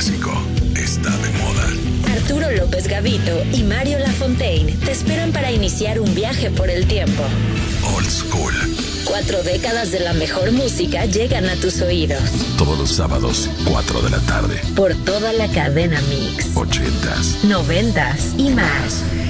clásico está de moda. Arturo López Gavito y Mario Lafontaine te esperan para iniciar un viaje por el tiempo. Old School. 4 décadas de la mejor música llegan a tus oídos. Todos los sábados, 4 de la tarde. Por toda la cadena Mix. 80s. 90s y más.